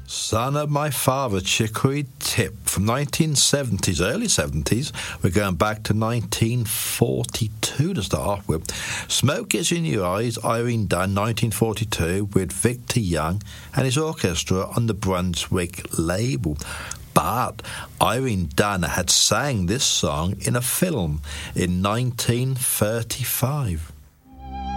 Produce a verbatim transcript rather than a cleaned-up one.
Son of My Father, Chicory Tip, from nineteen seventies, early seventies. We're going back to nineteen forty-two to start off with. Smoke Is In Your Eyes, Irene Dunn, nineteen forty-two, with Victor Young and his orchestra on the Brunswick label. But Irene Dunn had sang this song in a film in nineteen thirty-five.